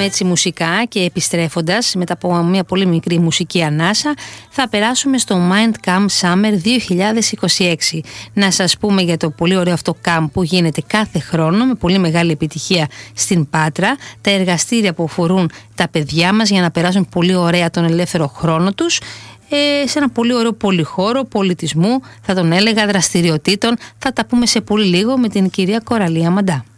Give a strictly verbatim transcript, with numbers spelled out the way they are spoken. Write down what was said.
περνάμε έτσι μουσικά και επιστρέφοντας μετά από μια πολύ μικρή μουσική ανάσα θα περάσουμε στο Mind Camp Summer δύο χιλιάδες είκοσι έξι. Να σας πούμε για το πολύ ωραίο αυτό camp που γίνεται κάθε χρόνο με πολύ μεγάλη επιτυχία στην Πάτρα, τα εργαστήρια που αφορούν τα παιδιά μας για να περάσουν πολύ ωραία τον ελεύθερο χρόνο τους ε, σε ένα πολύ ωραίο πολυχώρο πολιτισμού, θα τον έλεγα, δραστηριοτήτων. Θα τα πούμε σε πολύ λίγο με την κυρία Κοραλία Μαντά.